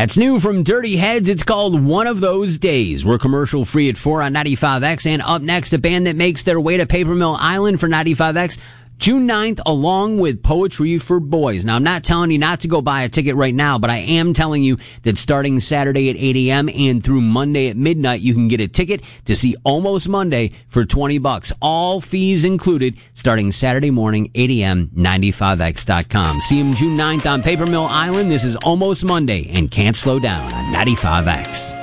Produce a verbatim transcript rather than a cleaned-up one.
That's new from Dirty Heads. It's called One of Those Days. We're commercial free at four on ninety-five X. And up next, a band that makes their way to Paper Mill Island for ninety-five X June ninth, along with Poetry for Boys. Now, I'm not telling you not to go buy a ticket right now, but I am telling you that starting Saturday at eight a.m. and through Monday at midnight, you can get a ticket to see Almost Monday for twenty bucks. All fees included, starting Saturday morning, eight a.m., ninety-five X dot com. See them June ninth on Paper Mill Island. This is Almost Monday and Can't Slow Down on ninety-five X.